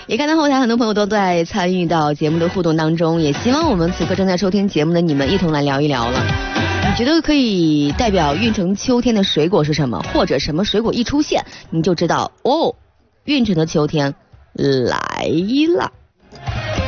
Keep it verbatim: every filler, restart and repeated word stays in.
也看到后台很多朋友都在参与到节目的互动当中，也希望我们此刻正在收听节目的你们一同来聊一聊了。你觉得可以代表运程秋天的水果是什么？或者什么水果一出现你就知道哦，运程的秋天来了。